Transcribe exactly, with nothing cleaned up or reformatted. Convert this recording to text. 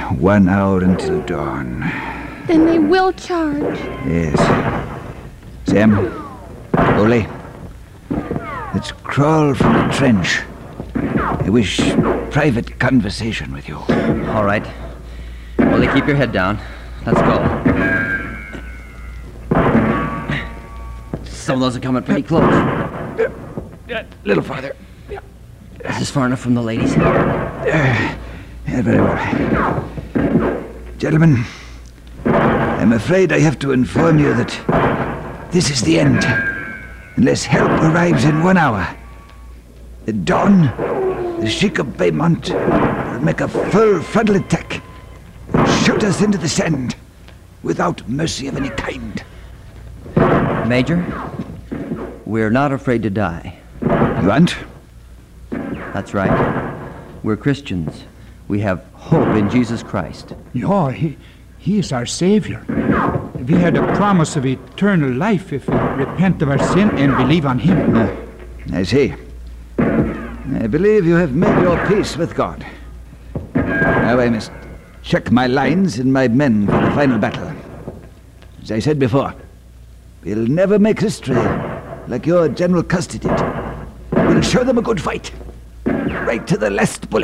one hour until dawn. Then they will charge. Yes. Sam, Ole, let's crawl from the trench. I wish private conversation with you. All right. Ole, keep your head down. Let's go. Some of those are coming pretty close. A uh, little farther. Is this far enough from the ladies? Uh, yeah, very well. Gentlemen, I'm afraid I have to inform you that this is the end, unless help arrives in one hour. At dawn, the Sheik of Beaumont will make a full frontal attack and shoot us into the sand without mercy of any kind. Major, we're not afraid to die. You aren't? That's right. We're Christians. We have hope in Jesus Christ. Yeah, he, he is our Savior. We had a promise of eternal life if we repent of our sin and believe on Him. Uh, I see. I believe you have made your peace with God. Now I must check my lines and my men for the final battle. As I said before, we'll never make history like your General Custer did. We'll show them a good fight, right to the last bullet.